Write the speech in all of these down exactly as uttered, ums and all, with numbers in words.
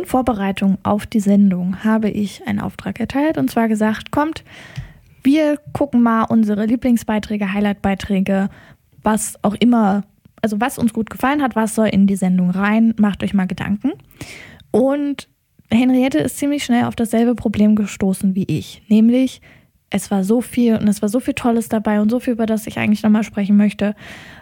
Vorbereitung auf die Sendung habe ich einen Auftrag erteilt und zwar gesagt, kommt, wir gucken mal unsere Lieblingsbeiträge, Highlightbeiträge, was auch immer, also was uns gut gefallen hat, was soll in die Sendung rein, macht euch mal Gedanken. Und Henriette ist ziemlich schnell auf dasselbe Problem gestoßen wie ich, nämlich es war so viel und es war so viel Tolles dabei und so viel, über das ich eigentlich nochmal sprechen möchte.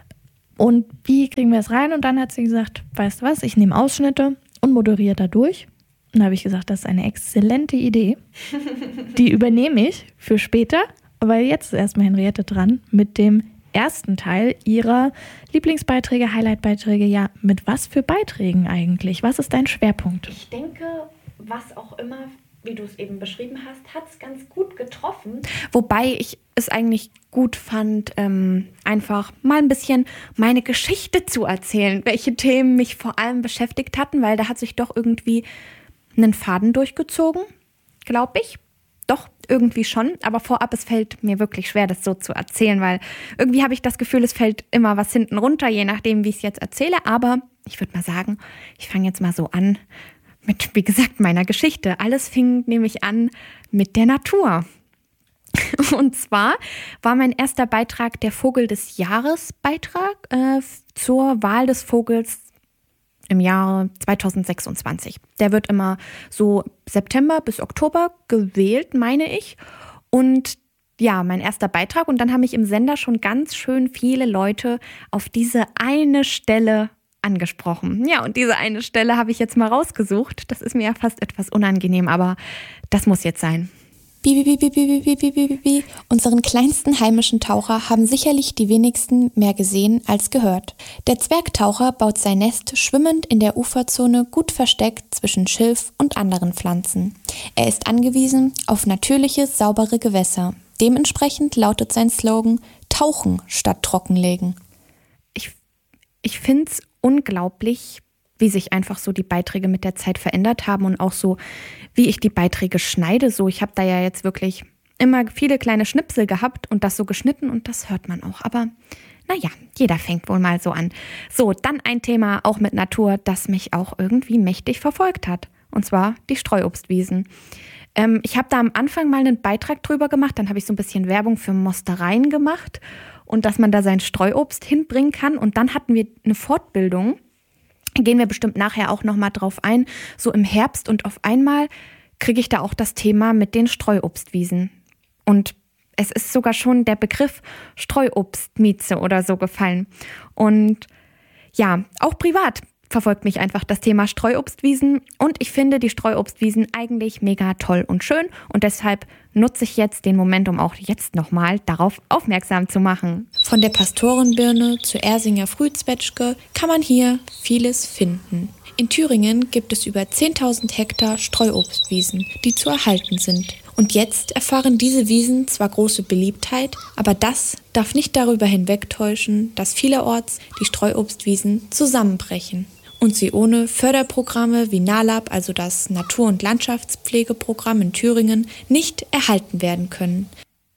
Und wie kriegen wir es rein? Und dann hat sie gesagt, weißt du was, ich nehme Ausschnitte und moderiere da durch. Und da habe ich gesagt, das ist eine exzellente Idee. Die übernehme ich für später. Aber jetzt ist erstmal Henriette dran mit dem ersten Teil ihrer Lieblingsbeiträge, Highlightbeiträge. Ja, mit was für Beiträgen eigentlich? Was ist dein Schwerpunkt? Ich denke, was auch immer, wie du es eben beschrieben hast, hat es ganz gut getroffen. Wobei ich es eigentlich gut fand, ähm, einfach mal ein bisschen meine Geschichte zu erzählen, welche Themen mich vor allem beschäftigt hatten, weil da hat sich doch irgendwie einen Faden durchgezogen, glaube ich. Doch, irgendwie schon. Aber vorab, es fällt mir wirklich schwer, das so zu erzählen, weil irgendwie habe ich das Gefühl, es fällt immer was hinten runter, je nachdem, wie ich es jetzt erzähle. Aber ich würde mal sagen, ich fange jetzt mal so an mit, wie gesagt, meiner Geschichte. Alles fing nämlich an mit der Natur. Und zwar war mein erster Beitrag der Vogel des Jahres Beitrag äh, zur Wahl des Vogels im Jahre zweitausendsechsundzwanzig. Der wird immer so September bis Oktober gewählt, meine ich. Und ja, mein erster Beitrag. Und dann haben mich im Sender schon ganz schön viele Leute auf diese eine Stelle angesprochen. Ja, und diese eine Stelle habe ich jetzt mal rausgesucht. Das ist mir ja fast etwas unangenehm, aber das muss jetzt sein. Bi, bi, bi, bi, bi, bi, bi, bi, bi. Unseren kleinsten heimischen Taucher haben sicherlich die wenigsten mehr gesehen als gehört. Der Zwergtaucher baut sein Nest schwimmend in der Uferzone gut versteckt zwischen Schilf und anderen Pflanzen. Er ist angewiesen auf natürliche, saubere Gewässer. Dementsprechend lautet sein Slogan: Tauchen statt Trockenlegen. Ich, ich finde es unglaublich, wie sich einfach so die Beiträge mit der Zeit verändert haben und auch so, wie ich die Beiträge schneide. So, ich habe da ja jetzt wirklich immer viele kleine Schnipsel gehabt und das so geschnitten und das hört man auch. Aber naja, jeder fängt wohl mal so an. So, dann ein Thema auch mit Natur, das mich auch irgendwie mächtig verfolgt hat. Und zwar die Streuobstwiesen. Ähm, ich habe da am Anfang mal einen Beitrag drüber gemacht, dann habe ich so ein bisschen Werbung für Mostereien gemacht und dass man da sein Streuobst hinbringen kann. Und dann hatten wir eine Fortbildung, gehen wir bestimmt nachher auch nochmal drauf ein, so im Herbst, und auf einmal kriege ich da auch das Thema mit den Streuobstwiesen. Und es ist sogar schon der Begriff Streuobstmieze oder so gefallen. Und ja, auch privat verfolgt mich einfach das Thema Streuobstwiesen und ich finde die Streuobstwiesen eigentlich mega toll und schön und deshalb nutze ich jetzt den Moment, um auch jetzt nochmal darauf aufmerksam zu machen. Von der Pastorenbirne zur Ersinger Frühzwetschge kann man hier vieles finden. In Thüringen gibt es über zehntausend Hektar Streuobstwiesen, die zu erhalten sind. Und jetzt erfahren diese Wiesen zwar große Beliebtheit, aber das darf nicht darüber hinwegtäuschen, dass vielerorts die Streuobstwiesen zusammenbrechen und sie ohne Förderprogramme wie NALAB, also das Natur- und Landschaftspflegeprogramm in Thüringen, nicht erhalten werden können.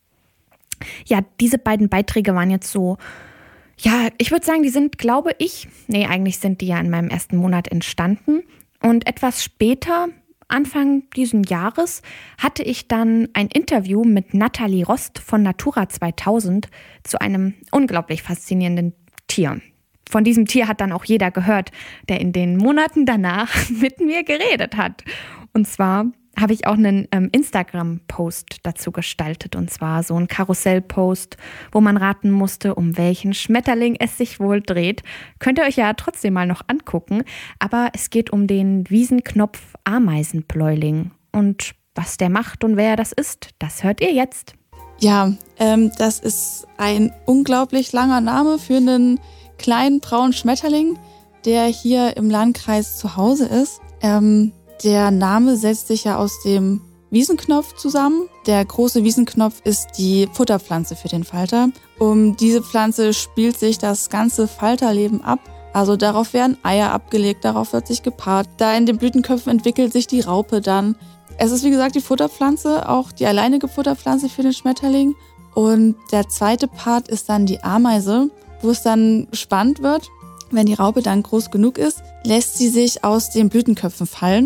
Ja, diese beiden Beiträge waren jetzt so, ja, ich würde sagen, die sind, glaube ich, nee, eigentlich sind die ja in meinem ersten Monat entstanden. Und etwas später, Anfang diesen Jahres, hatte ich dann ein Interview mit Nathalie Rost von Natura zweitausend zu einem unglaublich faszinierenden Tier. Von diesem Tier hat dann auch jeder gehört, der in den Monaten danach mit mir geredet hat. Und zwar habe ich auch einen ähm, Instagram-Post dazu gestaltet. Und zwar so ein Karussell-Post, wo man raten musste, um welchen Schmetterling es sich wohl dreht. Könnt ihr euch ja trotzdem mal noch angucken. Aber es geht um den Wiesenknopf-Ameisenbläuling. Und was der macht und wer das ist, das hört ihr jetzt. Ja, ähm, das ist ein unglaublich langer Name für einen kleinen braunen Schmetterling, der hier im Landkreis zu Hause ist. Ähm, der Name setzt sich ja aus dem Wiesenknopf zusammen. Der große Wiesenknopf ist die Futterpflanze für den Falter. Um diese Pflanze spielt sich das ganze Falterleben ab. Also darauf werden Eier abgelegt, darauf wird sich gepaart. Da in den Blütenköpfen entwickelt sich die Raupe dann. Es ist wie gesagt die Futterpflanze, auch die alleinige Futterpflanze für den Schmetterling. Und der zweite Part ist dann die Ameise, wo es dann spannend wird. Wenn die Raupe dann groß genug ist, lässt sie sich aus den Blütenköpfen fallen.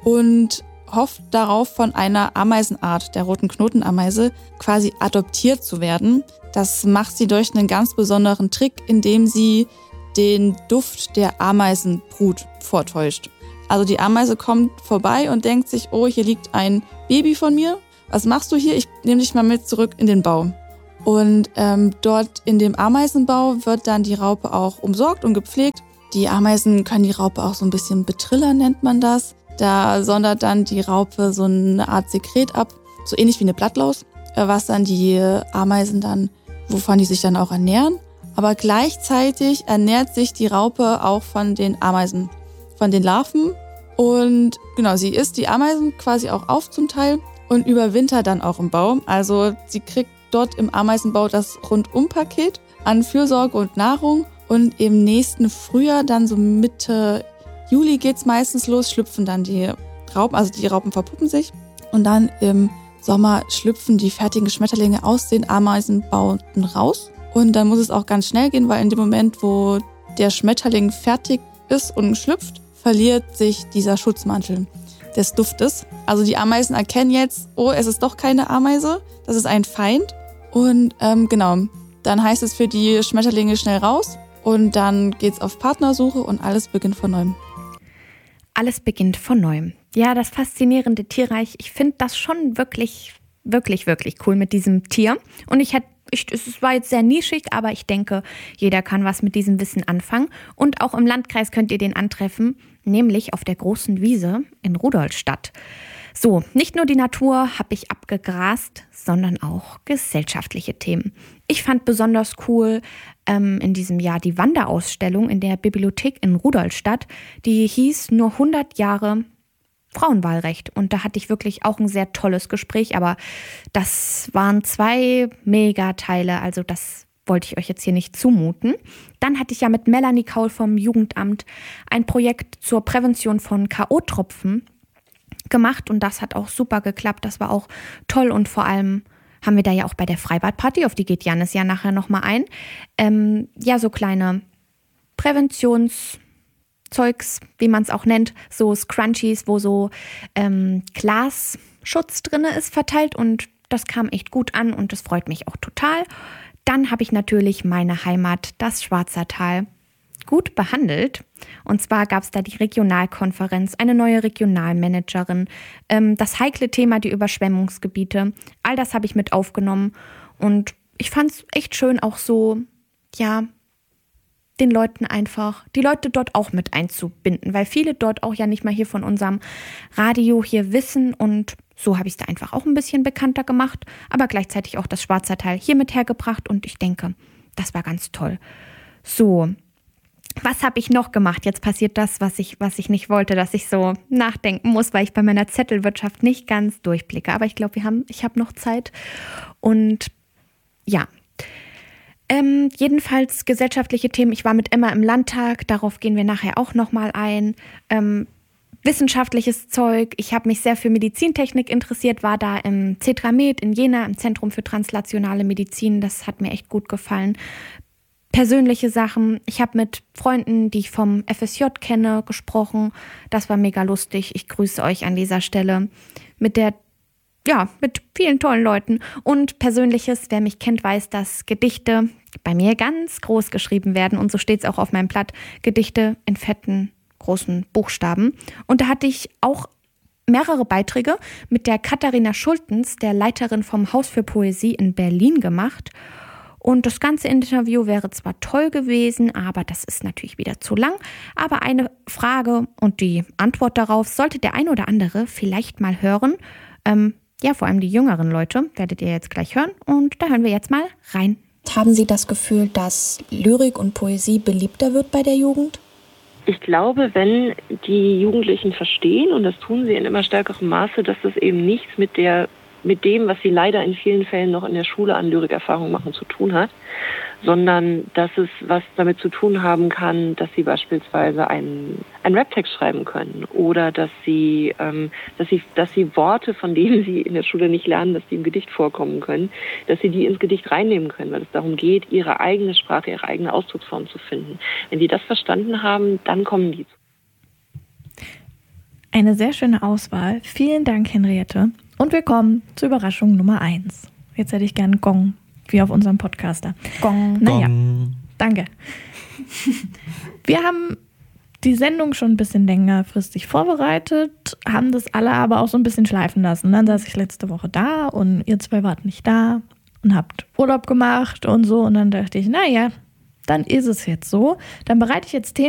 und hofft darauf, von einer Ameisenart, der roten Knotenameise, quasi adoptiert zu werden. Das macht sie durch einen ganz besonderen Trick, indem sie den Duft der Ameisenbrut vortäuscht. Also die Ameise kommt vorbei und denkt sich, oh, hier liegt ein Baby von mir. Was machst du hier? Ich nehme dich mal mit zurück in den Bau. Und ähm, dort in dem Ameisenbau wird dann die Raupe auch umsorgt und gepflegt. Die Ameisen können die Raupe auch so ein bisschen betrillern, nennt man das. Da sondert dann die Raupe so eine Art Sekret ab, so ähnlich wie eine Blattlaus, was dann die Ameisen dann, wovon die sich dann auch ernähren. Aber gleichzeitig ernährt sich die Raupe auch von den Ameisen, von den Larven. Und genau, sie isst die Ameisen quasi auch auf zum Teil und überwintert dann auch im Bau. Also sie kriegt dort im Ameisenbau das Rundum-Paket an Fürsorge und Nahrung. Und im nächsten Frühjahr, dann so Mitte Juli geht's meistens los, schlüpfen dann die Raupen, also die Raupen verpuppen sich. Und dann im Sommer schlüpfen die fertigen Schmetterlinge aus den Ameisenbauten raus. Und dann muss es auch ganz schnell gehen, weil in dem Moment, wo der Schmetterling fertig ist und schlüpft, verliert sich dieser Schutzmantel des Duftes. Also die Ameisen erkennen jetzt, oh, es ist doch keine Ameise, das ist ein Feind. Und ähm, genau, dann heißt es für die Schmetterlinge schnell raus. Und dann geht's auf Partnersuche und alles beginnt von neuem. Alles beginnt von neuem. Ja, das faszinierende Tierreich. Ich finde das schon wirklich, wirklich, wirklich cool mit diesem Tier. Und ich hätte, ich, es war jetzt sehr nischig, aber ich denke, jeder kann was mit diesem Wissen anfangen. Und auch im Landkreis könnt ihr den antreffen, nämlich auf der großen Wiese in Rudolstadt. So, nicht nur die Natur habe ich abgegrast, sondern auch gesellschaftliche Themen. Ich fand besonders cool ähm, in diesem Jahr die Wanderausstellung in der Bibliothek in Rudolstadt. Die hieß nur hundert Jahre Frauenwahlrecht. Und da hatte ich wirklich auch ein sehr tolles Gespräch. Aber das waren zwei Megateile, also das wollte ich euch jetzt hier nicht zumuten. Dann hatte ich ja mit Melanie Kaul vom Jugendamt ein Projekt zur Prävention von K O-Tropfen gemacht und das hat auch super geklappt. Das war auch toll und vor allem haben wir da ja auch bei der Freibadparty, auf die geht Jannis ja nachher nochmal ein, ähm, ja so kleine Präventionszeugs, wie man es auch nennt, so Scrunchies, wo so ähm, Glasschutz drin ist verteilt und das kam echt gut an und das freut mich auch total. Dann habe ich natürlich meine Heimat, das Schwarzertal, gut behandelt. Und zwar gab es da die Regionalkonferenz, eine neue Regionalmanagerin, ähm, das heikle Thema, die Überschwemmungsgebiete. All das habe ich mit aufgenommen. Und ich fand es echt schön, auch so, ja, den Leuten einfach, die Leute dort auch mit einzubinden, weil viele dort auch ja nicht mal hier von unserem Radio hier wissen. Und so habe ich es da einfach auch ein bisschen bekannter gemacht, aber gleichzeitig auch das Schwarzertal hier mit hergebracht. Und ich denke, das war ganz toll. So, was habe ich noch gemacht? Jetzt passiert das, was ich, was ich nicht wollte, dass ich so nachdenken muss, weil ich bei meiner Zettelwirtschaft nicht ganz durchblicke. Aber ich glaube, wir haben, ich habe noch Zeit. Und ja, ähm, jedenfalls gesellschaftliche Themen. Ich war mit Emma im Landtag, darauf gehen wir nachher auch nochmal ein. Ähm, wissenschaftliches Zeug. Ich habe mich sehr für Medizintechnik interessiert, war da im Cetramed in Jena, im Zentrum für translationale Medizin. Das hat mir echt gut gefallen. Persönliche Sachen. Ich habe mit Freunden, die ich vom F S J kenne, gesprochen. Das war mega lustig. Ich grüße euch an dieser Stelle. Mit der, ja, mit vielen tollen Leuten. Und Persönliches, wer mich kennt, weiß, dass Gedichte bei mir ganz groß geschrieben werden. Und so steht es auch auf meinem Blatt. Gedichte in fetten, großen Buchstaben. Und da hatte ich auch mehrere Beiträge mit der Katharina Schultens, der Leiterin vom Haus für Poesie in Berlin, gemacht. Und das ganze Interview wäre zwar toll gewesen, aber das ist natürlich wieder zu lang. Aber eine Frage und die Antwort darauf sollte der ein oder andere vielleicht mal hören. Ähm, ja, vor allem die jüngeren Leute werdet ihr jetzt gleich hören. Und da hören wir jetzt mal rein. Haben Sie das Gefühl, dass Lyrik und Poesie beliebter wird bei der Jugend? Ich glaube, wenn die Jugendlichen verstehen, und das tun sie in immer stärkerem Maße, dass das eben nichts mit der mit dem, was sie leider in vielen Fällen noch in der Schule an Lyrikerfahrung machen, zu tun hat, sondern dass es was damit zu tun haben kann, dass sie beispielsweise einen, einen Raptext schreiben können oder dass sie, ähm, dass sie, dass sie Worte, von denen sie in der Schule nicht lernen, dass die im Gedicht vorkommen können, dass sie die ins Gedicht reinnehmen können, weil es darum geht, ihre eigene Sprache, ihre eigene Ausdrucksform zu finden. Wenn die das verstanden haben, dann kommen die zu. Eine sehr schöne Auswahl. Vielen Dank, Henriette. Und wir kommen zur Überraschung Nummer eins. Jetzt hätte ich gern Gong, wie auf unserem Podcaster. Gong. Naja, Gong. Danke. Wir haben die Sendung schon ein bisschen längerfristig vorbereitet, haben das alle aber auch so ein bisschen schleifen lassen. Dann saß ich letzte Woche da und ihr zwei wart nicht da und habt Urlaub gemacht und so. Und dann dachte ich, naja, dann ist es jetzt so. Dann bereite ich jetzt Themen